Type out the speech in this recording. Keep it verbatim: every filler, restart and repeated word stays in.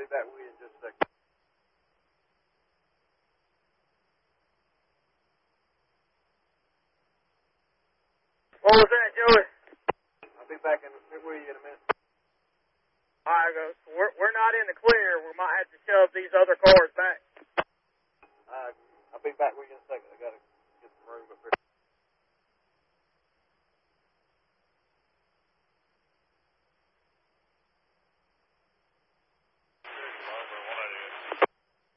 be back with you in just a second. What was that, Joey? I'll be back in with you in a minute. All right, go. We're, we're not in the clear. We might have to shove these other cars back. Uh, I'll be back with you in a second.